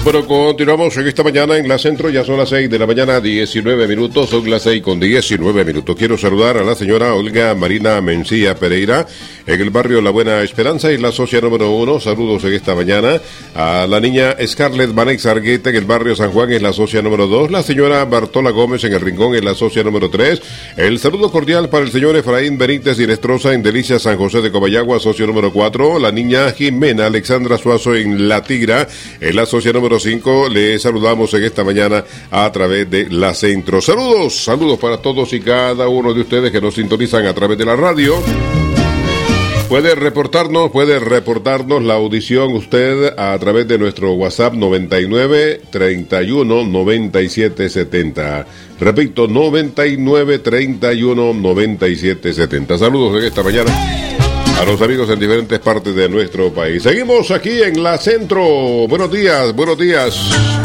Bueno, continuamos en esta mañana en la Centro, ya son las 6 de la mañana, 19 minutos, son las 6:19. Quiero saludar a la señora Olga Marina Mencía Pereira, en el barrio La Buena Esperanza, en la socia número 1, saludos en esta mañana. A la niña Scarlett Manex Argueta, en el barrio San Juan, en la socia número 2, la señora Bartola Gómez, en el Rincón, en la socia número 3, el saludo cordial para el señor Efraín Benítez Inestrosa, en Delicias San José de Comayagua, socio número 4, la niña Jimena Alexandra Suazo, en La Tigra, en la socia número 5, le saludamos en esta mañana a través de la Centro. Saludos para todos y cada uno de ustedes que nos sintonizan a través de la radio. Puede reportarnos la audición usted a través de nuestro WhatsApp 99 31 97 70. Repito, 99 31 97 70. Saludos en esta mañana a los amigos en diferentes partes de nuestro país. Seguimos aquí en la Centro. Buenos días.